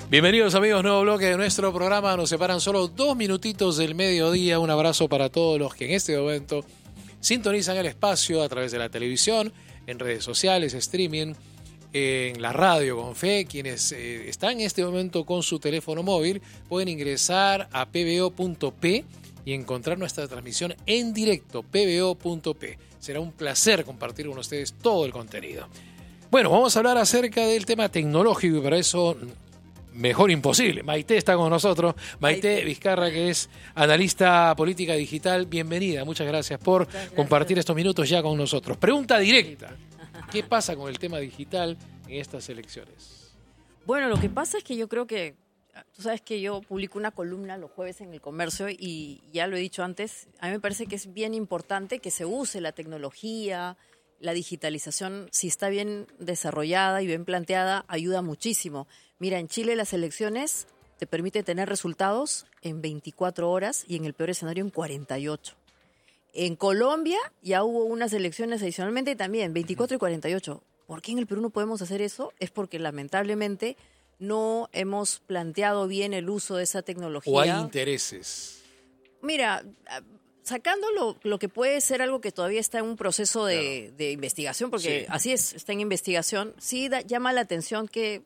Bienvenidos amigos, nuevo bloque de nuestro programa. Nos separan solo 2 minutitos del mediodía. Un abrazo para todos los que en este momento sintonizan el espacio a través de la televisión, en redes sociales, streaming, en la radio con fe. Quienes están en este momento con su teléfono móvil pueden ingresar a pbo.p y encontrar nuestra transmisión en directo, pbo.p. Será un placer compartir con ustedes todo el contenido. Bueno, vamos a hablar acerca del tema tecnológico y para eso... mejor imposible. Maite está con nosotros. Maite Vizcarra, que es analista política digital. Bienvenida. Muchas gracias por compartir estos minutos ya con nosotros. Pregunta directa. ¿Qué pasa con el tema digital en estas elecciones? Bueno, lo que pasa es que yo creo que, tú sabes que yo publico una columna los jueves en El Comercio y ya lo he dicho antes, a mí me parece que es bien importante que se use la tecnología, la digitalización, si está bien desarrollada y bien planteada, ayuda muchísimo. Mira, en Chile las elecciones te permiten tener resultados en 24 horas y en el peor escenario en 48. En Colombia ya hubo unas elecciones adicionalmente también, 24 y 48. ¿Por qué en el Perú no podemos hacer eso? Es porque lamentablemente no hemos planteado bien el uso de esa tecnología. ¿O hay intereses? Mira, sacando lo que puede ser algo que todavía está en un proceso de investigación, porque sí, así es, está en investigación, sí llama la atención que,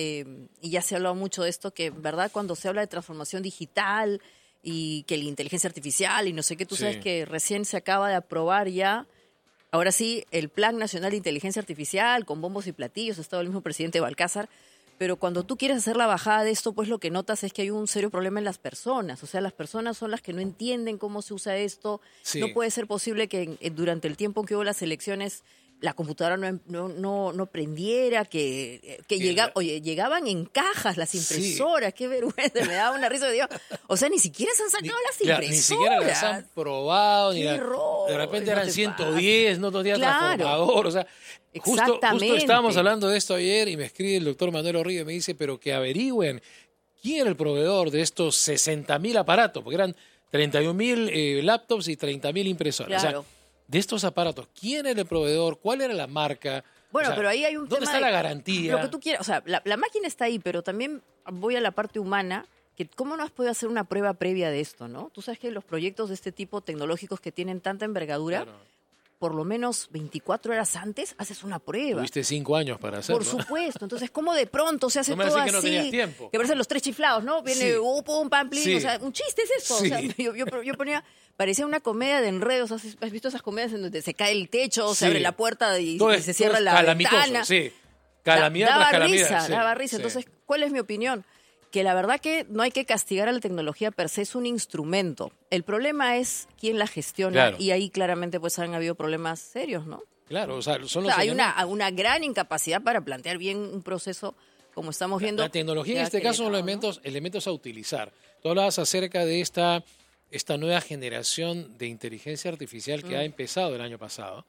y ya se ha hablado mucho de esto, que en verdad cuando se habla de transformación digital y que la inteligencia artificial y no sé qué, tú sabes que recién se acaba de aprobar ya, ahora sí, el Plan Nacional de Inteligencia Artificial con bombos y platillos, ha estado el mismo presidente Balcázar. Pero cuando tú quieres hacer la bajada de esto, pues lo que notas es que hay un serio problema en las personas. O sea, las personas son las que no entienden cómo se usa esto. Sí. No puede ser posible que durante el tiempo en que hubo las elecciones la computadora no prendiera, que llegaban en cajas las impresoras. Sí. Qué vergüenza, me daba una risa de Dios. O sea, ni siquiera se han sacado las impresoras. Ni siquiera las han probado. De repente eran 110, no tenía transformador, o sea... Justo estábamos hablando de esto ayer y me escribe el doctor Manuel Orrillo y me dice, pero que averigüen quién era el proveedor de estos 60.000 aparatos, porque eran 31.000 laptops y 30.000 impresoras. Claro. O sea, de estos aparatos, ¿quién era el proveedor? ¿Cuál era la marca? Bueno, pero ahí hay un ¿dónde está la garantía? Lo que tú quieras, o sea, la máquina está ahí, pero también voy a la parte humana, que ¿cómo no has podido hacer una prueba previa de esto, no? Tú sabes que los proyectos de este tipo tecnológicos que tienen tanta envergadura... Claro. Por lo menos 24 horas antes haces una prueba. Tuviste 5 años para hacerlo. Por supuesto. Entonces, ¿cómo de pronto se hace todo así? Que no tenías tiempo. Que parecen los 3 chiflados, ¿no? Viene pum, pam, plin. Sí. O sea, un chiste es eso. Sí. O sea, yo ponía... Parecía una comedia de enredos. ¿Has visto esas comedias en donde se cae el techo, se abre la puerta y se cierra la ventana? Sí. Calamidad tras calamidad. Daba risa. Entonces, ¿cuál es mi opinión? Que la verdad que no hay que castigar a la tecnología per se, es un instrumento. El problema es quién la gestiona y ahí claramente pues han habido problemas serios, ¿no? Claro, o sea, hay una gran incapacidad para plantear bien un proceso como estamos viendo. La tecnología en este caso son elementos a utilizar. Tú hablabas acerca de esta nueva generación de inteligencia artificial que ha empezado el año pasado.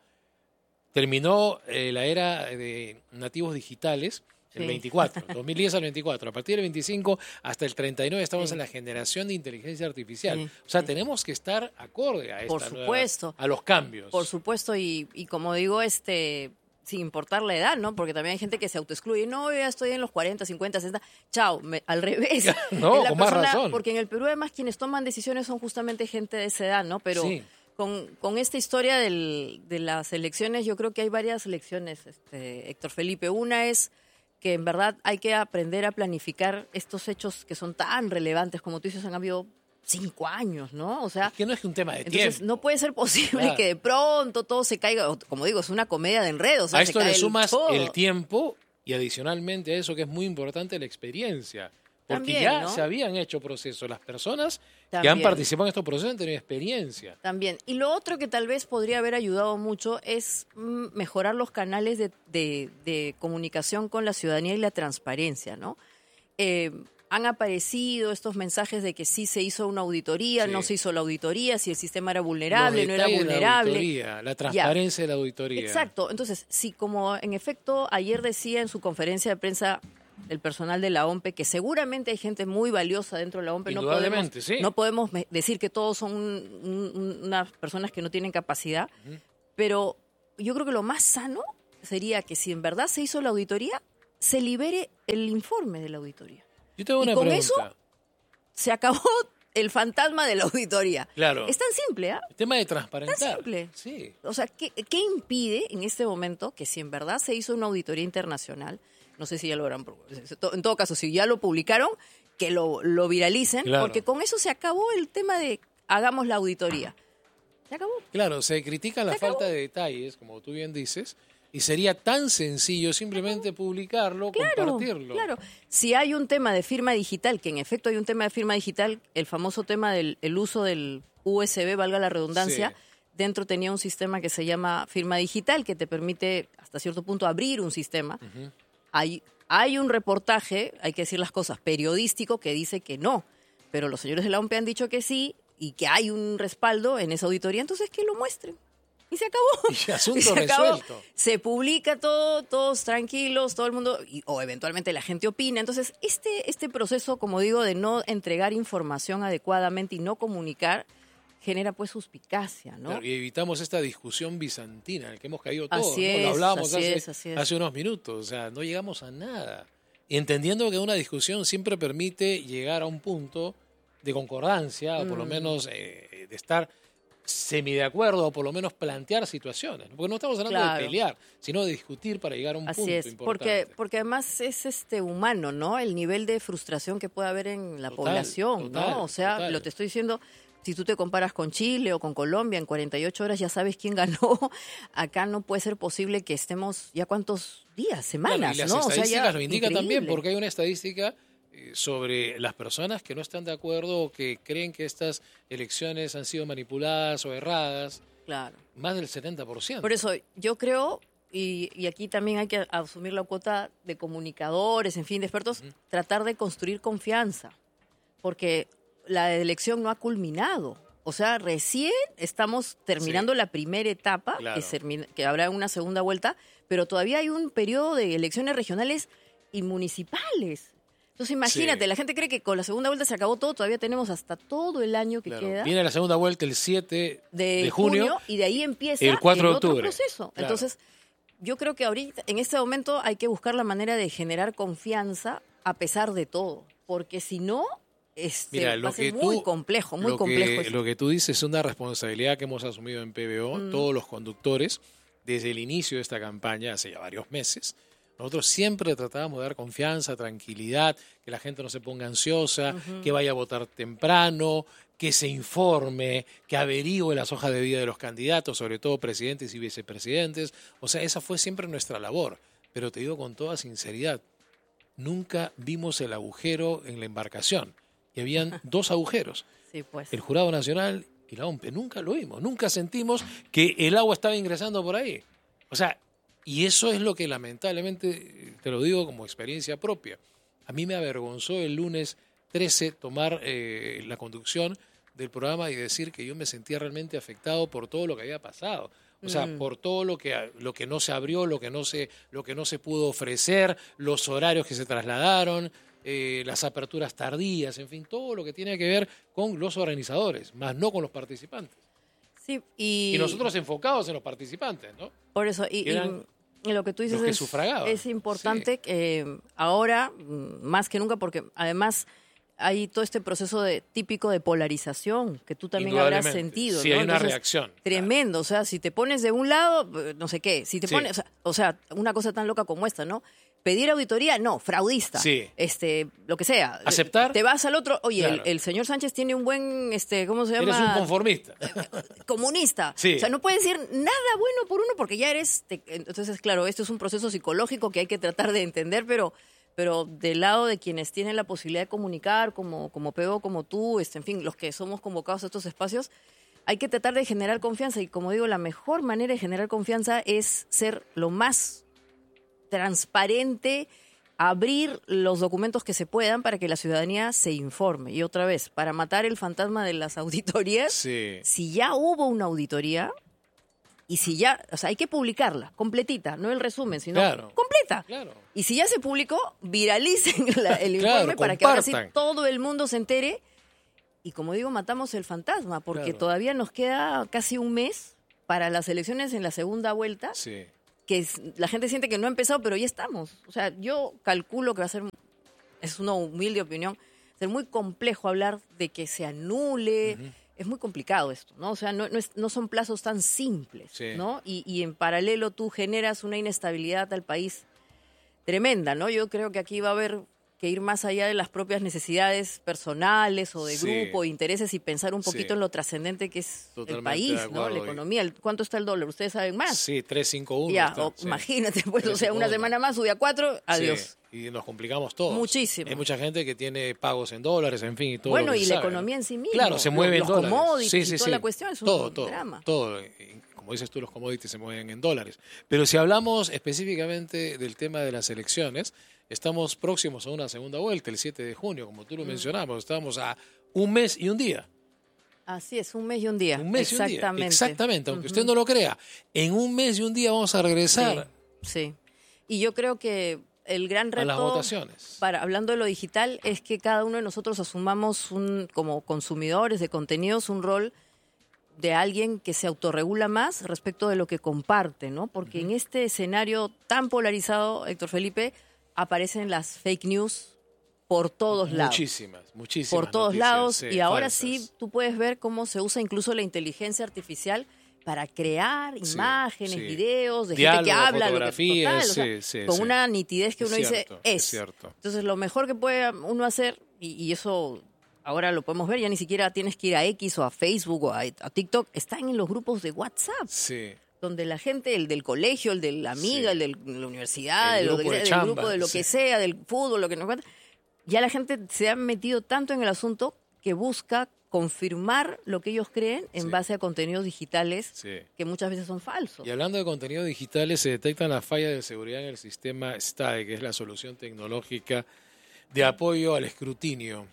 Terminó la era de nativos digitales. El 24, 2010 al 24. A partir del 25 hasta el 39 estamos en la generación de inteligencia artificial. O sea, tenemos que estar acorde a a los cambios. Por supuesto, y como digo, sin importar la edad, ¿no? Porque también hay gente que se autoexcluye. No, yo ya estoy en los 40, 50, 60. Chao, al revés. No, con más razón. Porque en el Perú, además, quienes toman decisiones son justamente gente de esa edad, ¿no? Pero con esta historia de las elecciones, yo creo que hay varias lecciones, Héctor Felipe. Una es que en verdad hay que aprender a planificar estos hechos que son tan relevantes, como tú dices, han habido 5 años, ¿no? O sea, es que no es un tema de entonces, tiempo. No puede ser posible que de pronto todo se caiga, como digo, es una comedia de enredos. O sea, a esto le sumas el tiempo y adicionalmente a eso que es muy importante, la experiencia. Porque también, se habían hecho procesos. Las personas que han participado en estos procesos han tenido experiencia. También. Y lo otro que tal vez podría haber ayudado mucho es mejorar los canales de comunicación con la ciudadanía y la transparencia, ¿no? Han aparecido estos mensajes de que sí se hizo una auditoría, no se hizo la auditoría, si el sistema era vulnerable, no era vulnerable. La transparencia de la auditoría. Exacto. Entonces, si como en efecto ayer decía en su conferencia de prensa el personal de la OMPE, que seguramente hay gente muy valiosa dentro de la OMPE. No podemos decir que todos son unas personas que no tienen capacidad, pero yo creo que lo más sano sería que si en verdad se hizo la auditoría, se libere el informe de la auditoría. Yo tengo una con pregunta. eso se acabó el fantasma de la auditoría. Claro. Es tan simple, ¿ah? El tema de transparentar. Tan simple. Sí. O sea, ¿qué impide en este momento que si en verdad se hizo una auditoría internacional, no sé si ya lo habrán, en todo caso, si ya lo publicaron, que lo viralicen, Claro. porque con eso se acabó el tema de hagamos la auditoría. Se acabó. Claro, se critica la falta de detalles, como tú bien dices, y sería tan sencillo simplemente publicarlo, compartirlo. Claro, si hay un tema de firma digital, que en efecto hay un tema de firma digital, el famoso tema del el uso del USB, valga la redundancia, Sí. dentro tenía un sistema que se llama firma digital, que te permite hasta cierto punto abrir un sistema. Ujú. Hay un reportaje, hay que decir las cosas, periodístico que dice que no, pero los señores de la OMP han dicho que sí y que hay un respaldo en esa auditoría, entonces que lo muestren. Y se acabó. Y asunto se acabó. resuelto. Se publica todo, todos tranquilos, todo el mundo, o eventualmente la gente opina. Entonces, este proceso, como digo, de no entregar información adecuadamente y no comunicar, genera pues suspicacia, ¿no? Claro, y evitamos esta discusión bizantina en la que hemos caído todos. Así ¿no? es, Lo hablábamos así es. hace unos minutos. O sea, no llegamos a nada. Y entendiendo que una discusión siempre permite llegar a un punto de concordancia, o por lo menos de estar semi de acuerdo, o por lo menos plantear situaciones. Porque no estamos hablando Claro. de pelear, sino de discutir para llegar a un Así punto es, importante. porque además es humano, ¿no? El nivel de frustración que puede haber en la Total, población, total, ¿no? O sea, total. lo te estoy diciendo, si tú te comparas con Chile o con Colombia, en 48 horas ya sabes quién ganó. Acá no puede ser posible que estemos ya cuántos días, semanas, Claro, y las ¿no? O sea, estadísticas ya lo indican también, increíble. porque hay una estadística sobre las personas que no están de acuerdo o que creen que estas elecciones han sido manipuladas o erradas, Claro. más del 70%. Por eso yo creo, y aquí también hay que asumir la cuota de comunicadores, en fin, de expertos, tratar de construir confianza, porque la elección no ha culminado. O sea, recién estamos terminando la primera etapa, Claro. que habrá una segunda vuelta, pero todavía hay un periodo de elecciones regionales y municipales. Entonces imagínate, Sí. la gente cree que con la segunda vuelta se acabó todo, todavía tenemos hasta todo el año que Claro. queda Viene la segunda vuelta el 7 de junio. y de ahí empieza el 4 de otro octubre. proceso. Claro. Entonces, yo creo que ahorita, en este momento, hay que buscar la manera de generar confianza a pesar de todo, porque si no, Mira, va lo a ser que muy tú- complejo, muy lo complejo. Que, eso. lo que tú dices es una responsabilidad que hemos asumido en PBO, todos los conductores, desde el inicio de esta campaña, hace ya varios meses. Nosotros siempre tratábamos de dar confianza, tranquilidad, que la gente no se ponga ansiosa, que vaya a votar temprano, que se informe, que averigüe las hojas de vida de los candidatos, sobre todo presidentes y vicepresidentes. O sea, esa fue siempre nuestra labor. Pero te digo con toda sinceridad, nunca vimos el agujero en la embarcación. Y habían dos agujeros, Sí, pues. el Jurado Nacional y la OMP. Nunca lo vimos, nunca sentimos que el agua estaba ingresando por ahí. O sea, y eso es lo que lamentablemente, te lo digo como experiencia propia. A mí me avergonzó el lunes 13 tomar la conducción del programa y decir que yo me sentía realmente afectado por todo lo que había pasado. O sea, por todo lo que no se abrió, lo que no se pudo ofrecer, los horarios que se trasladaron, las aperturas tardías, en fin, todo lo que tiene que ver con los organizadores, más no con los participantes. Sí, Y nosotros enfocados en los participantes, ¿no? por eso, y eran lo que tú dices los que sufragaban. es importante que ahora, más que nunca, porque además hay todo este proceso típico de polarización que tú también habrás Indudablemente. sentido. Sí, ¿no? hay una Entonces, reacción. Tremendo, o sea, si te pones de un lado, no sé qué, si te Sí. pones, o sea, una cosa tan loca como esta, ¿no? Pedir auditoría, no, fraudista. Sí. Lo que sea. ¿Aceptar? Te vas al otro, oye, Claro. el señor Sánchez tiene un buen, ¿cómo se llama? Eres un conformista. Comunista. Sí. O sea, no puedes decir nada bueno por uno porque ya eres... Entonces, claro, esto es un proceso psicológico que hay que tratar de entender, pero del lado de quienes tienen la posibilidad de comunicar, como Peo, como tú, en fin, los que somos convocados a estos espacios, hay que tratar de generar confianza. Y como digo, la mejor manera de generar confianza es ser lo más transparente, abrir los documentos que se puedan para que la ciudadanía se informe. Y otra vez, para matar el fantasma de las auditorías, Sí. si ya hubo una auditoría y si ya, o sea, hay que publicarla completita, no el resumen, sino Claro. completa. Claro. Y si ya se publicó, viralicen el Claro, informe para que ahora sí compartan. todo el mundo se entere. Y como digo, matamos el fantasma, porque Claro. todavía nos queda casi un mes para las elecciones en la segunda vuelta, Sí. que la gente siente que no ha empezado, pero ya estamos. O sea, yo calculo que va a ser es una humilde opinión, es muy complejo hablar de que se anule. Es muy complicado esto, ¿no? O sea, no son plazos tan simples, ¿no? Y en paralelo tú generas una inestabilidad al país tremenda, ¿no? Yo creo que aquí va a haber que ir más allá de las propias necesidades personales o de grupo, intereses, y pensar un poquito en lo trascendente que es el país, ¿no? La economía. ¿Cuánto está el dólar? ¿Ustedes saben más? Sí, 3.51. Ya, imagínate, pues, o sea, una semana más sube a 4, adiós. Sí, y nos complicamos todos. Muchísimo. Hay mucha gente que tiene pagos en dólares, en fin, y todo bueno, lo que y sabe, la economía en sí misma. Claro, se mueve en dólares. Los commodities y toda la cuestión es un drama. Todo. Como dices tú, los commodities se mueven en dólares. Pero si hablamos específicamente del tema de las elecciones, estamos próximos a una segunda vuelta, el 7 de junio, como tú lo mencionabas. Estamos a un mes y un día. Así es, un mes y un día. Un mes Exactamente. y un día. Exactamente, aunque usted no lo crea. En un mes y un día vamos a regresar. Sí. Y yo creo que el gran reto, a las votaciones. Hablando de lo digital, es que cada uno de nosotros asumamos como consumidores de contenidos un rol de alguien que se autorregula más respecto de lo que comparte, ¿no? Porque en este escenario tan polarizado, Héctor Felipe, aparecen las fake news por todos lados. Muchísimas. Por todos lados. Y ahora falsas. sí, tú puedes ver cómo se usa incluso la inteligencia artificial para crear imágenes, videos, de diálogo, gente que habla, fotografías, con una nitidez que uno dice, es cierto. Entonces, lo mejor que puede uno hacer, y eso ahora lo podemos ver, ya ni siquiera tienes que ir a X o a Facebook o a TikTok, están en los grupos de WhatsApp. Sí. Donde la gente, el del colegio, el de la amiga, el de la universidad, el del grupo de lo que sea, del fútbol, lo que nos cuenta, ya la gente se ha metido tanto en el asunto que busca confirmar lo que ellos creen en base a contenidos digitales que muchas veces son falsos. Y hablando de contenidos digitales, se detectan las fallas de seguridad en el sistema STAE, que es la solución tecnológica de apoyo al escrutinio.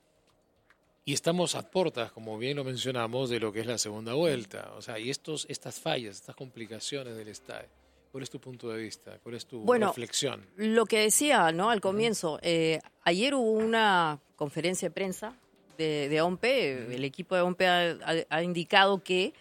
Y estamos a puertas, como bien lo mencionamos, de lo que es la segunda vuelta. O sea, y estas fallas, estas complicaciones del STAE, ¿cuál es tu punto de vista? ¿Cuál es tu reflexión? Lo que decía, ¿no? Al comienzo, ayer hubo una conferencia de prensa de OMPE. El equipo de OMPE ha indicado que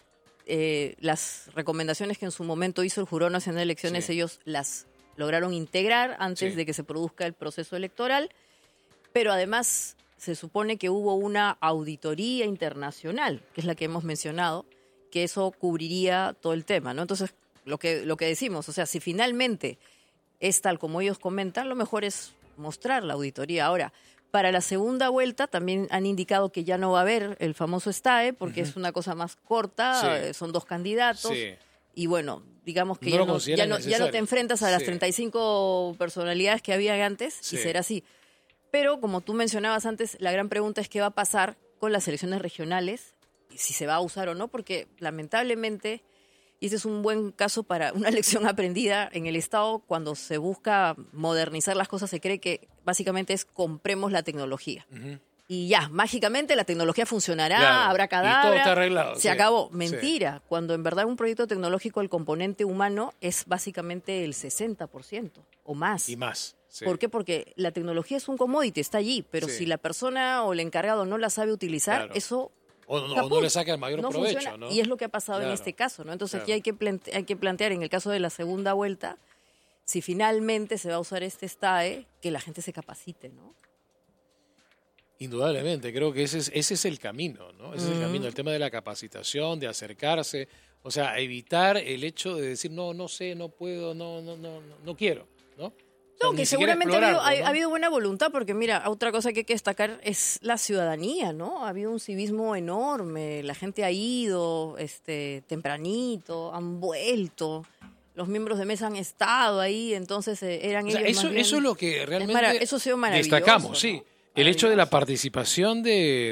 las recomendaciones que en su momento hizo el Jurado Nacional de Elecciones, ellos las lograron integrar antes de que se produzca el proceso electoral, pero además se supone que hubo una auditoría internacional, que es la que hemos mencionado, que eso cubriría todo el tema, ¿no? Entonces, lo que decimos, o sea, si finalmente es tal como ellos comentan, lo mejor es mostrar la auditoría. Ahora, para la segunda vuelta también han indicado que ya no va a haber el famoso STAE, porque es una cosa más corta, son 2 candidatos, y bueno, digamos que ya no te enfrentas a las 35 personalidades que había antes, y será así. Pero, como tú mencionabas antes, la gran pregunta es qué va a pasar con las elecciones regionales, si se va a usar o no, porque lamentablemente, y este es un buen caso para una lección aprendida en el Estado, cuando se busca modernizar las cosas, se cree que básicamente es compremos la tecnología. Y ya, mágicamente la tecnología funcionará, habrá cadabra, y todo está arreglado, se acabó. Mentira, cuando en verdad un proyecto tecnológico, el componente humano es básicamente el 60% o más. Y más. ¿Por qué? Porque la tecnología es un commodity, está allí, pero si la persona o el encargado no la sabe utilizar, eso... O no le saca el mayor provecho, funciona. ¿no? Y es lo que ha pasado en este caso, ¿no? Entonces aquí hay que plantear, en el caso de la segunda vuelta, si finalmente se va a usar este STAE, que la gente se capacite, ¿no? Indudablemente, creo que ese es el camino, ¿no? Ese es el camino, el tema de la capacitación, de acercarse, o sea, evitar el hecho de decir, no sé, no puedo, no quiero, ¿no? No, que seguramente ha habido buena voluntad, porque mira, otra cosa que hay que destacar es la ciudadanía, ¿no? Ha habido un civismo enorme, la gente ha ido tempranito, han vuelto, los miembros de mesa han estado ahí, entonces eran ellos eso, más bien, eso es lo que realmente eso ha sido maravilloso, destacamos, ¿no? sí. El hecho de la participación de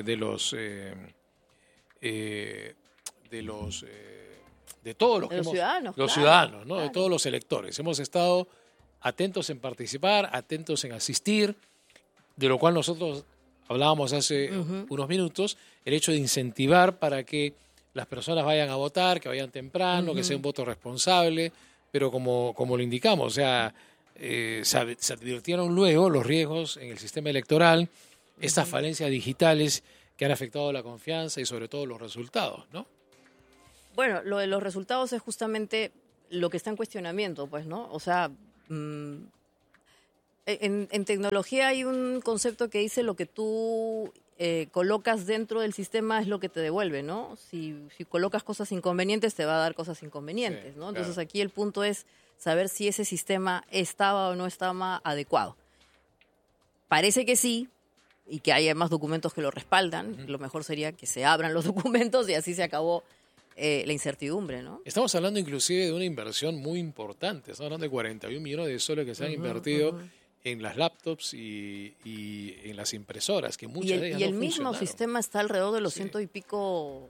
todos los ciudadanos, ¿no? Claro. De todos los electores. Hemos estado atentos en participar, atentos en asistir, de lo cual nosotros hablábamos hace unos minutos, el hecho de incentivar para que las personas vayan a votar, que vayan temprano, que sea un voto responsable, pero como lo indicamos, o sea, se advirtieron luego los riesgos en el sistema electoral, estas falencias digitales que han afectado la confianza y sobre todo los resultados, ¿no? Bueno, lo de los resultados es justamente lo que está en cuestionamiento, pues, ¿no? O sea, En tecnología hay un concepto que dice lo que tú colocas dentro del sistema es lo que te devuelve, ¿no? Si colocas cosas inconvenientes, te va a dar cosas inconvenientes, ¿no? Entonces aquí el punto es saber si ese sistema estaba o no estaba adecuado. Parece que sí, y que hay además documentos que lo respaldan. Lo mejor sería que se abran los documentos y así se acabó la incertidumbre, ¿no? Estamos hablando inclusive de una inversión muy importante. Estamos hablando de 41 millones de soles que se han invertido en las laptops y en las impresoras, que muchas de ellas no el mismo funcionaron. Sistema está alrededor de los 100 y pico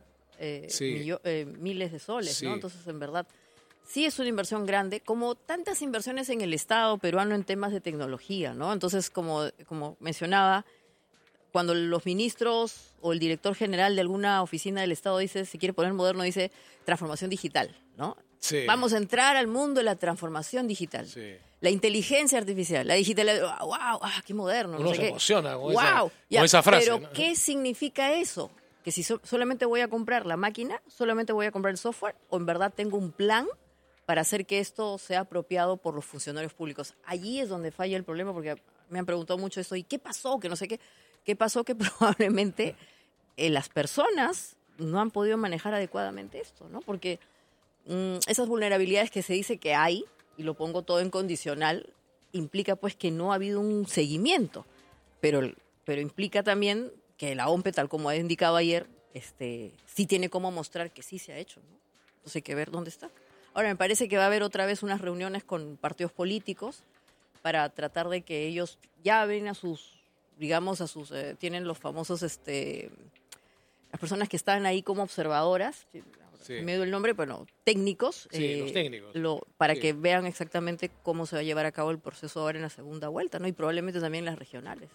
miles de soles, ¿no? Entonces, en verdad, sí es una inversión grande, como tantas inversiones en el Estado peruano en temas de tecnología, ¿no? Entonces, como mencionaba, cuando los ministros o el director general de alguna oficina del Estado dice, si quiere poner moderno, dice transformación digital, ¿no? Sí. Vamos a entrar al mundo de la transformación digital. Sí. La inteligencia artificial, la digitalidad, wow, qué moderno. Uno no sé se qué. emociona con Ya, esa frase. Pero, ¿no? ¿qué significa eso? Que si solamente voy a comprar la máquina, solamente voy a comprar el software, o en verdad tengo un plan para hacer que esto sea apropiado por los funcionarios públicos. Allí es donde falla el problema, porque me han preguntado mucho eso, ¿y qué pasó? Que no sé qué. ¿Qué pasó? Que probablemente las personas no han podido manejar adecuadamente esto, ¿no? Porque esas vulnerabilidades que se dice que hay, y lo pongo todo en condicional, implica pues que no ha habido un seguimiento, pero implica también que la OMPE, tal como ha indicado ayer, sí tiene cómo mostrar que sí se ha hecho, ¿no? Entonces hay que ver dónde está. Ahora, me parece que va a haber otra vez unas reuniones con partidos políticos para tratar de que ellos llamen a sus, tienen los famosos, las personas que están ahí como observadoras, en medio del nombre, bueno, técnicos, los técnicos. Para que vean exactamente cómo se va a llevar a cabo el proceso ahora en la segunda vuelta, ¿no? Y probablemente también las regionales.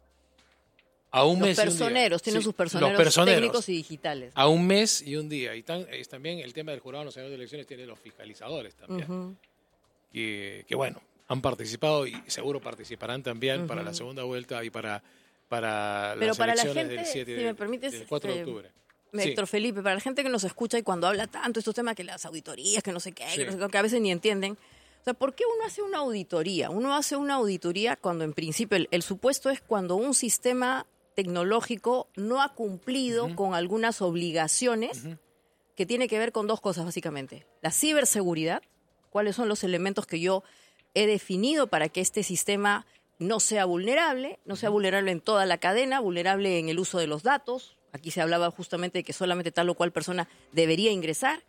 A un mes personeros, tienen sus personeros técnicos y digitales. A un mes y un día. Y también el tema del Jurado Nacional de Elecciones tiene los fiscalizadores también. Que bueno, han participado y seguro participarán también para la segunda vuelta y para las elecciones del 7 si me permites, del 4 de octubre. Héctor Felipe, para la gente que nos escucha y cuando habla tanto estos temas que las auditorías, que no sé qué, que a veces ni entienden. O sea, ¿por qué uno hace una auditoría? Uno hace una auditoría cuando en principio el supuesto es cuando un sistema tecnológico no ha cumplido con algunas obligaciones que tiene que ver con dos cosas básicamente. La ciberseguridad, cuáles son los elementos que yo he definido para que este sistema no sea vulnerable en toda la cadena, vulnerable en el uso de los datos. Aquí se hablaba justamente de que solamente tal o cual persona debería ingresar.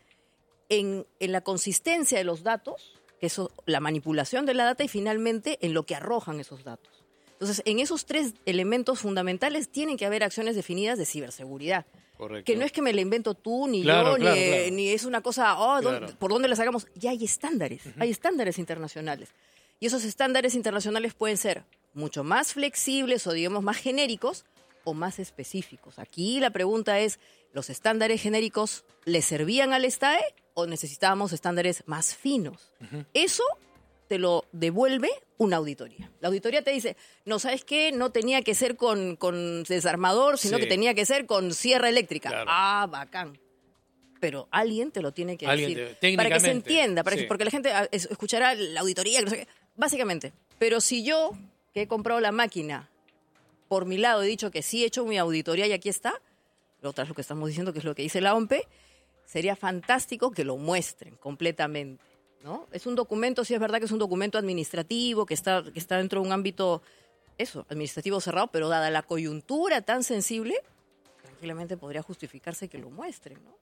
En la consistencia de los datos, que es la manipulación de la data, y finalmente en lo que arrojan esos datos. Entonces, en esos tres elementos fundamentales tienen que haber acciones definidas de ciberseguridad. Correcto. Que no es que me la invento tú, ni claro, yo, ni es una cosa, ¿por dónde la sacamos? Ya hay estándares, hay estándares internacionales. Y esos estándares internacionales pueden ser mucho más flexibles o, digamos, más genéricos o más específicos. Aquí la pregunta es, ¿los estándares genéricos le servían al STAE o necesitábamos estándares más finos? Eso te lo devuelve una auditoría. La auditoría te dice, no, ¿sabes qué? No tenía que ser con desarmador, sino que tenía que ser con sierra eléctrica. Claro. Ah, bacán. Pero alguien te lo tiene que decir. Para que se entienda, porque la gente escuchará la auditoría, no sé qué. Básicamente. Pero si yo, que he comprado la máquina, por mi lado he dicho que sí he hecho mi auditoría y aquí está, lo otro es lo que estamos diciendo, que es lo que dice la OMPE, sería fantástico que lo muestren completamente, ¿no? Es un documento, sí es verdad que es un documento administrativo, que está dentro de un ámbito, administrativo cerrado, pero dada la coyuntura tan sensible, tranquilamente podría justificarse que lo muestren, ¿no?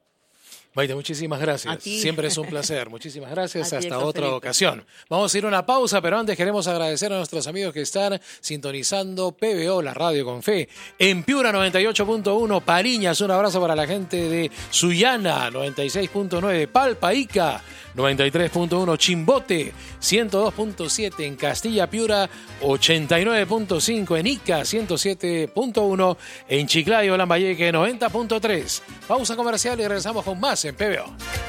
Maite, muchísimas gracias. Siempre es un placer. Muchísimas gracias. Hasta otra Felipe. Ocasión. Vamos a ir a una pausa, pero antes queremos agradecer a nuestros amigos que están sintonizando PBO, la radio con fe. En Piura 98.1, Pariñas, un abrazo para la gente de Sullana 96.9, Palpa, Ica 93.1, Chimbote 102.7, en Castilla Piura 89.5, en Ica 107.1, en Chiclayo, Lambayeque 90.3. Pausa comercial y regresamos con más en PBO.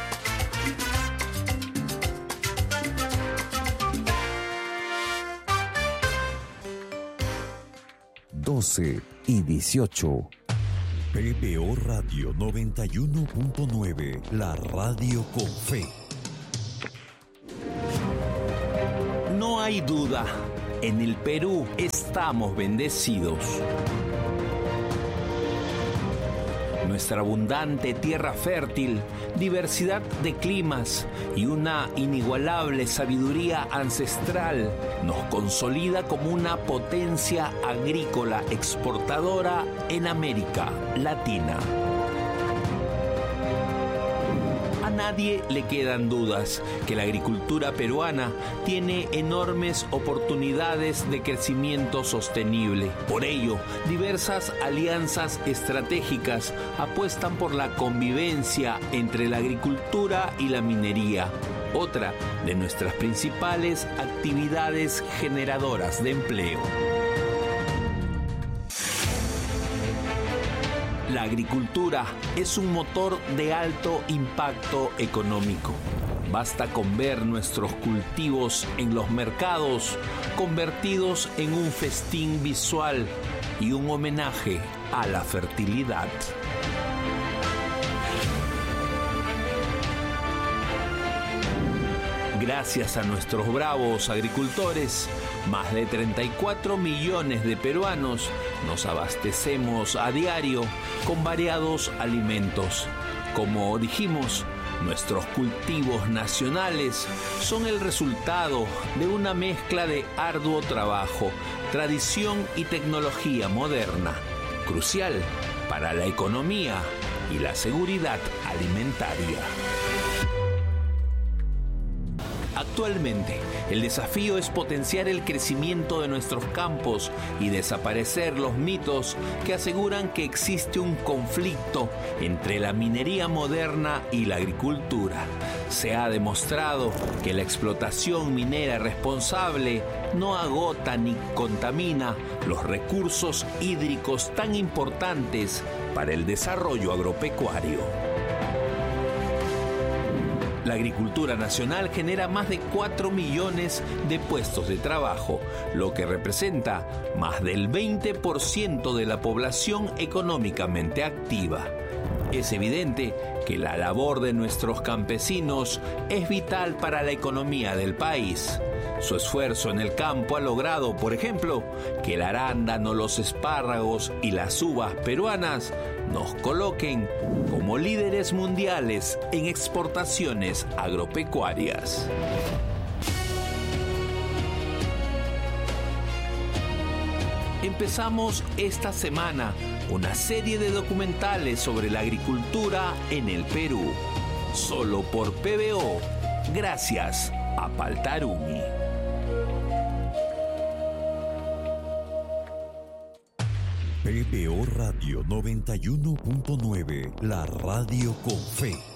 Doce y 18. PBO Radio 91.9, la radio con fe. No hay duda, En el Perú estamos bendecidos. Nuestra abundante tierra fértil, diversidad de climas y una inigualable sabiduría ancestral nos consolida como una potencia agrícola exportadora en América Latina. A nadie le quedan dudas que la agricultura peruana tiene enormes oportunidades de crecimiento sostenible. Por ello, diversas alianzas estratégicas apuestan por la convivencia entre la agricultura y la minería, otra de nuestras principales actividades generadoras de empleo. La agricultura es un motor de alto impacto económico. Basta con ver nuestros cultivos en los mercados convertidos en un festín visual y un homenaje a la fertilidad. Gracias a nuestros bravos agricultores, más de 34 millones de peruanos nos abastecemos a diario con variados alimentos. Como dijimos, nuestros cultivos nacionales son el resultado de una mezcla de arduo trabajo, tradición y tecnología moderna, crucial para la economía y la seguridad alimentaria. Actualmente, el desafío es potenciar el crecimiento de nuestros campos y desaparecer los mitos que aseguran que existe un conflicto entre la minería moderna y la agricultura. Se ha demostrado que la explotación minera responsable no agota ni contamina los recursos hídricos tan importantes para el desarrollo agropecuario. La agricultura nacional genera más de 4 millones de puestos de trabajo, lo que representa más del 20% de la población económicamente activa. Es evidente que la labor de nuestros campesinos es vital para la economía del país. Su esfuerzo en el campo ha logrado, por ejemplo, que el arándano, los espárragos y las uvas peruanas nos coloquen como líderes mundiales en exportaciones agropecuarias. Empezamos esta semana una serie de documentales sobre la agricultura en el Perú, solo por PBO, gracias a Paltarumi. PBO Radio 91.9, la radio con fe.